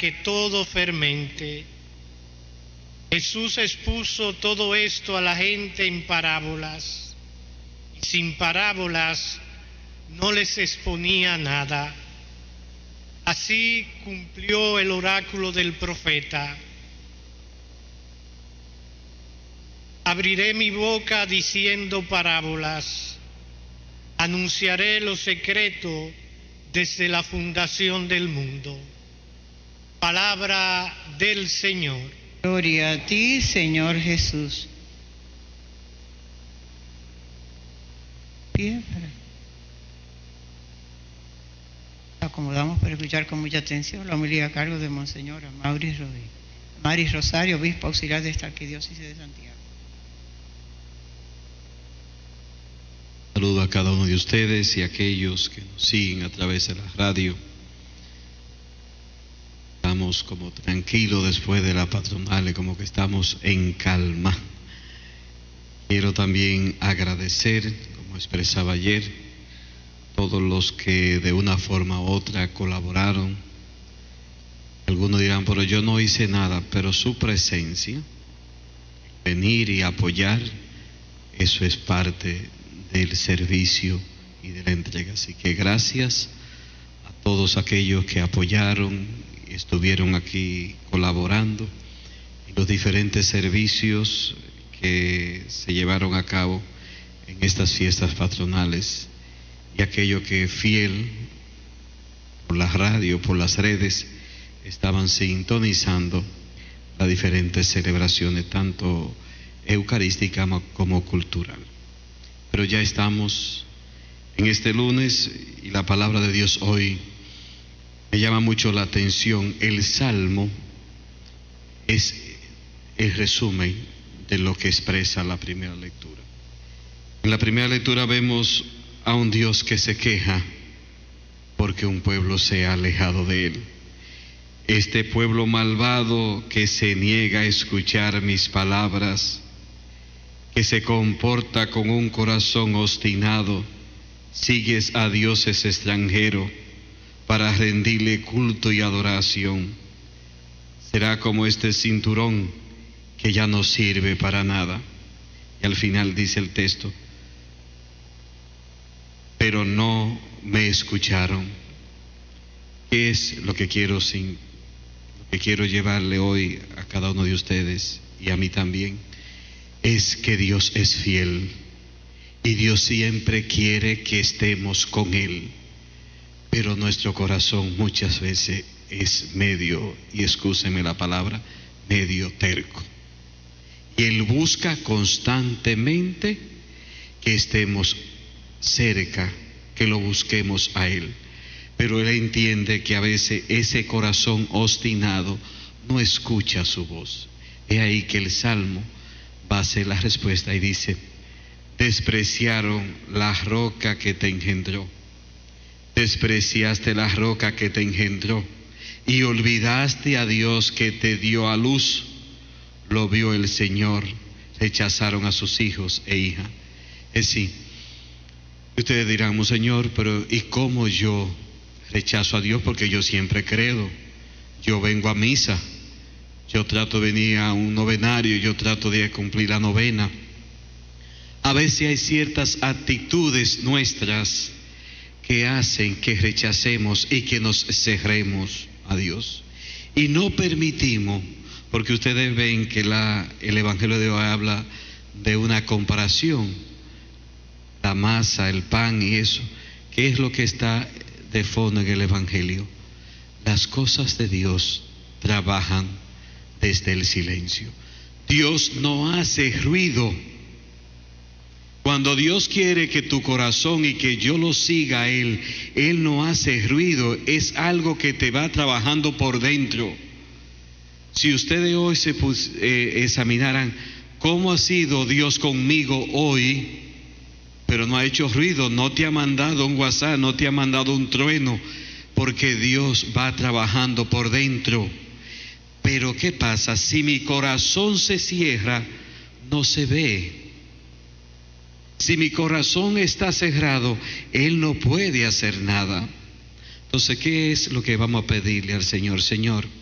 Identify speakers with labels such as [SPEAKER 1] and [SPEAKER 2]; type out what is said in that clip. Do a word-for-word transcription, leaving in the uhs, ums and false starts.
[SPEAKER 1] que todo fermente. Jesús expuso todo esto a la gente en parábolas, y sin parábolas no les exponía nada. Así cumplió el oráculo del profeta: abriré mi boca diciendo parábolas, anunciaré lo secreto desde la fundación del mundo. Palabra del Señor.
[SPEAKER 2] Gloria a ti, Señor Jesús. Pie para... Acomodamos para escuchar con mucha atención la homilía a cargo de Monseñor Amaury Maris Rosario, obispo auxiliar de esta arquidiócesis de Santiago.
[SPEAKER 3] Saludo a cada uno de ustedes y a aquellos que nos siguen a través de la radio. Estamos como tranquilos después de la patronal, como que estamos en calma. Quiero también agradecer, como expresaba ayer, todos los que de una forma u otra colaboraron. Algunos dirán, pero yo no hice nada, pero su presencia, venir y apoyar, eso es parte del servicio y de la entrega. Así que gracias a todos aquellos que apoyaron, estuvieron aquí colaborando en los diferentes servicios que se llevaron a cabo en estas fiestas patronales, y aquellos que fiel por la radio, por las redes, estaban sintonizando las diferentes celebraciones, tanto eucarística como cultural. Pero ya estamos en este lunes y la palabra de Dios hoy me llama mucho la atención. El Salmo es el resumen de lo que expresa la primera lectura. En la primera lectura vemos a un Dios que se queja porque un pueblo se ha alejado de Él. Este pueblo malvado que se niega a escuchar mis palabras, que se comporta con un corazón obstinado, sigues a dioses extranjeros para rendirle culto y adoración. Será como este cinturón que ya no sirve para nada. Y al final dice el texto, pero no me escucharon. ¿Qué es lo que quiero sin, lo que quiero llevarle hoy a cada uno de ustedes y a mí también? Es que Dios es fiel y Dios siempre quiere que estemos con Él, pero nuestro corazón muchas veces es medio, y excúsenme la palabra, medio terco. Y Él busca constantemente que estemos cerca, que lo busquemos a Él. Pero Él entiende que a veces ese corazón obstinado no escucha su voz. Es ahí que el Salmo va a hacer la respuesta y dice: despreciaron la roca que te engendró. Despreciaste la roca que te engendró y olvidaste a Dios que te dio a luz. Lo vio el Señor, rechazaron a sus hijos e hijas. Es decir, ustedes dirán, Señor, pero ¿y cómo yo rechazo a Dios? Porque yo siempre creo, yo vengo a misa, yo trato de venir a un novenario, yo trato de cumplir la novena. A veces hay ciertas actitudes nuestras que hacen que rechacemos y que nos cerremos a Dios. Y no permitimos, porque ustedes ven que la, el Evangelio de hoy habla de una comparación, la masa, el pan y eso. ¿Qué es lo que está de fondo en el Evangelio? Las cosas de Dios trabajan desde el silencio. Dios no hace ruido. Cuando Dios quiere que tu corazón y que yo lo siga a Él, Él no hace ruido, es algo que te va trabajando por dentro. Si ustedes hoy se pus, eh, examinaran cómo ha sido Dios conmigo hoy, pero no ha hecho ruido, no te ha mandado un WhatsApp, no te ha mandado un trueno, porque Dios va trabajando por dentro. Pero ¿qué pasa? Si mi corazón se cierra, no se ve. Si mi corazón está cerrado, Él no puede hacer nada. Entonces, ¿qué es lo que vamos a pedirle al Señor? Señor,